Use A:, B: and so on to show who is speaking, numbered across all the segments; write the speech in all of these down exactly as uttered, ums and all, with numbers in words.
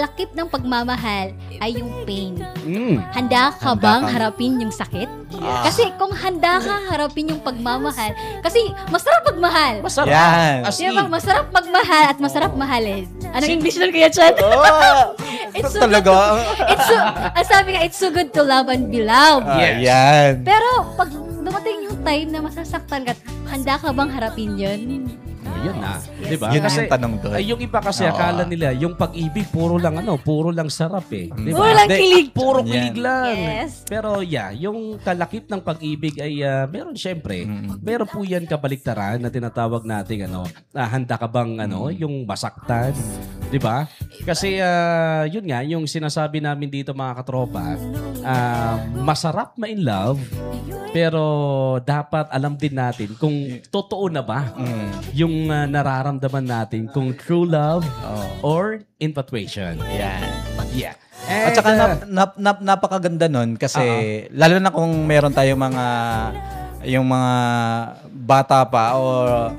A: kalakip ng pagmamahal ay yung pain.
B: Mm.
A: Handa ka
C: Handa
A: bang
C: ka.
A: harapin yung sakit?
C: Yes.
A: Kasi kung handa ka harapin yung pagmamahal, kasi masarap magmahal.
B: Masarap.
C: Yan.
B: As
A: Di ba?
B: in.
A: Masarap magmahal at masarap mahalin. Anong English nun kaya, Chad?
C: Oh,
A: It's so
C: talaga.
A: It's so, ang sabi nga, it's so good to love and be loved.
C: Ah,
B: Yes.
C: yan.
A: Pero pag dumating yung time na masasaktan ka, handa ka bang harapin yun?
B: Yun na.
A: Yes.
B: Diba?
C: Yun
B: Kasi,
C: yung tanong doon.
B: ay, yung iba kasi
C: Oo.
B: akala nila, yung pag-ibig, puro lang ano, puro lang sarap eh. Diba?
A: Puro lang
B: Hindi,
A: kilig.
B: Puro
C: Yan.
B: kilig lang.
A: Yes.
B: Pero yeah, yung kalakip ng pag-ibig ay ah, meron syempre,
C: Mm.
B: meron po yan kabaliktaran na tinatawag nating ano, ah, handa ka bang ano, yung masaktan, 'di ba? Kasi ah, yun nga yung sinasabi namin dito mga katropa, ah, masarap ma-in love, pero dapat alam din natin kung totoo na ba
C: Mm.
B: yung ah, nararamdaman natin kung true love
C: Oh.
B: or infatuation.
C: Yan.
B: Yeah.
C: At saka
B: And,
C: nap,
B: ah,
C: nap, nap, napakaganda nun kasi lalo na kung meron tayong mga yung mga bata pa o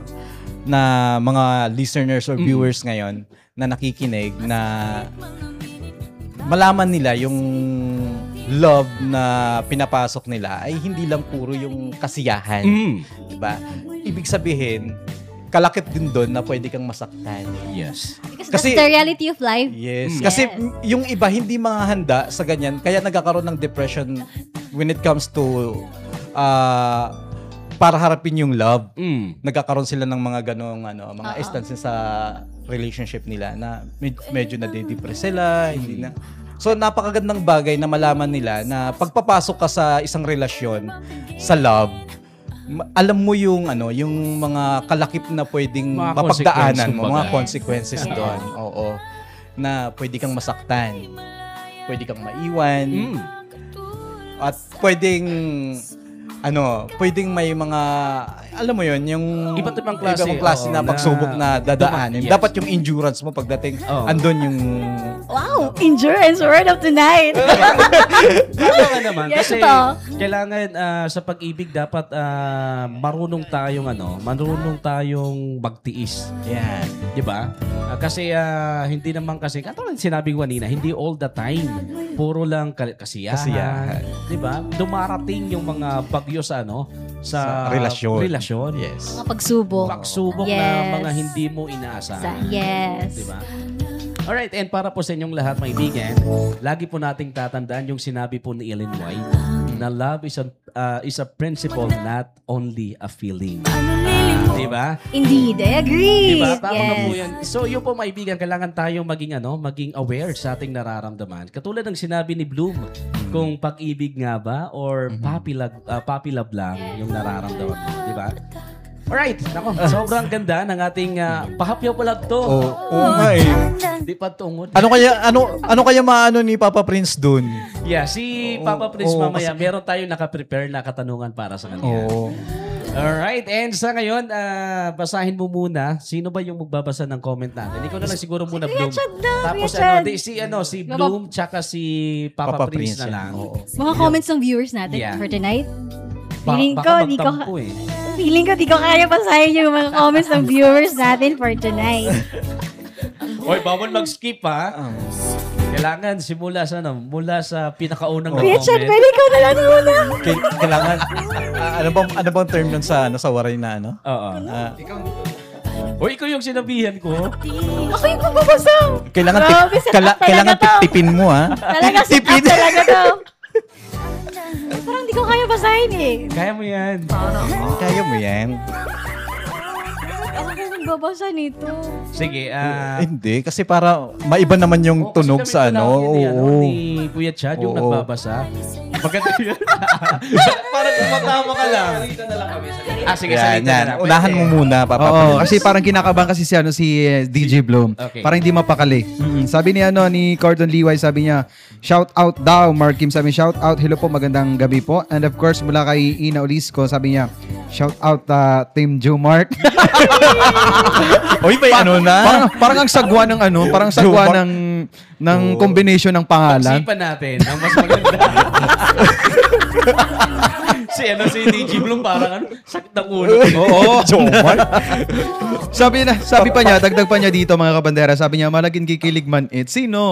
C: na mga listeners or viewers ngayon na nakikinig na malaman nila yung love na pinapasok nila ay hindi lang puro yung kasiyahan.
B: mm,
C: Diba? Ibig sabihin, kalakip din doon na pwede kang masaktan.
B: yes.
A: Because
C: Kasi-
A: that's the reality of life.
C: Yes.
B: Mm.
C: Kasi
A: Yes.
C: m- yung iba hindi mga handa sa ganyan, kaya nagkakaroon ng depression when it comes to uh, para harapin yung love.
B: Mm.
C: Nagkakaroon sila ng mga ganong ano, mga
A: Oo.
C: instances sa relationship nila na med- medyo na depress sila, hindi na. So napakagandang bagay na malaman nila na pagpapasok ka sa isang relasyon sa love, ma- alam mo yung ano, yung mga kalakip na pwedeng
B: Mga
C: mapagdaanan
B: consequence,
C: mo, mga
B: kumbaga.
C: consequences
A: Yes.
C: doon. Oo. Na pwede kang masaktan. Pwede kang maiwan.
B: Mm.
C: At pwedeng ano, pwedeng may mga alam mo yun, yung
B: Iba't ibang klase,
C: ibang klase
B: oo,
C: na pagsubok na,
B: na-
C: dadaanin.
B: Yes.
C: Dapat yung endurance mo pagdating
B: Oo.
C: andun yung
A: Wow! Endurance word of tonight!
B: Tama ka naman.
A: Yes,
B: kasi
A: ito.
B: kailangan ah, sa pag-ibig dapat ah, marunong tayong ano, marunong tayong magtiis.
C: yan.
B: 'Di ba? Ah, kasi ah, hindi naman kasi katulad sinabi ko kanina, hindi all the time puro lang ka- kasiyahan.
C: Kasiyahan.
B: 'Di ba? Dumarating yung mga bagyo sa ano, sa,
C: Sa relasyon.
B: relasyon.
C: Yes.
A: Mga pagsubok.
B: Pagsubok
A: Yes.
B: na mga hindi mo
A: Sa,
B: inaasahan.
A: yes.
B: Diba? Alright, and para po sa inyong lahat, mga kaibigan, lagi po nating tatandaan yung sinabi po ni Ellen White na love is a, uh, is a principle, not only a feeling. Diba?
A: Indeed, I agree.
B: Diba? Tama
A: yes.
B: na po yan. So, yun po, mga kaibigan, kailangan tayong maging, ano, maging aware sa ating nararamdaman. Katulad ng sinabi ni Bloom, kung pag-ibig nga ba or puppy love, uh, puppy love lang yung nararamdaman mo. Diba? Alright, nako, sobrang ganda ng ating uh, pahapyaw pala to.
C: Oo, oo nga eh.
B: Di pa tungod.
C: Ano kaya ano ano kaya maano ni Papa Prince dun?
B: Yeah, si
C: Oo,
B: Papa Prince
C: oo,
B: mamaya, meron tayong naka-prepare na katanungan para sa kanya.
C: Oo.
B: Alright, and sa ngayon, ah, basahin mo muna. Sino ba yung magbabasa ng comment natin? Ikaw na lang siguro muna, Bloom.
A: Chad na,
B: Tapos
A: Kuya
B: ano,
A: Chad.
B: di, si, ano, si Bloom, tsaka si Papa,
C: Papa
B: Prince,
C: Prince
B: na
C: yan.
B: lang.
C: Oo.
A: Mga comments ng viewers natin
B: Yeah.
A: for tonight.
B: Ba-
A: Feeling
B: baka
A: ko, di ko,
B: magtampo eh.
A: feeling ko, di ko kaya basahin yung mga comments ng viewers natin for tonight.
B: Oy, bawal mag-skip ha.
C: Ah.
B: Kailangan simula sa ano, mula sa pinakaunang
A: Kuya Chad,
B: nag-comment.
A: pwede ikaw na lang muna.
C: K- kailangan ah, ano bang ano bang term nun sa ano sa waray na ano?
B: Oo.
C: Ah,
B: O, ikaw yung sinabihan ko.
A: Ako yung magbabasa.
C: kailangan tip,
A: Grabe, set
C: kala,
A: up talaga
C: kailangan
A: to.
C: tip-tipin mo ha.
A: Talaga, sit up talaga to. Parang di ko kaya basahin eh.
B: Kaya mo yan.
C: Kaya mo yan.
A: Ako yung magbabasa nito.
B: Sige, ah...
C: Eh, hindi kasi para maiba naman yung
B: Oo, kasi
C: tunog
B: kami
C: sa
B: pala
C: ano.
B: yun ni, ano,
C: Oo.
B: ni Kuya Chad, yung
C: Oo.
B: nagbabasa. Maganda yun. Parang kumatama ka lang. Ah, sige,
C: Yan,
B: salita
C: yan.
B: na lang.
C: Unahan mo muna, Papa
D: Oo,
C: Prince.
D: kasi parang kinakabahan kasi si ano si eh, D J Bloom.
B: Okay.
D: Parang hindi mapakali. Mm, sabi ni ano ni Cordon Liway, sabi niya, shout out daw Mark Kim, sabi niya, shout out, hello po, magandang gabi po. And of course, mula kay Ina Olisco, sabi niya, shout out uh, Team Joe Mark.
C: Oy, may ano na?
D: parang parang ang sagwa ng ano, parang sagwa
C: Joe Mark.
D: ng ng combination ng pangalan.
B: Pag-isipan natin ang mas maganda. si ano si D J Bloom parang ano, sakit ng ulo.
D: Oo.
C: Joe Mark.
D: sabi na, sabi pa niya, dagdag pa niya dito mga kabandera, sabi niya, malaging kikilig man it. Sino?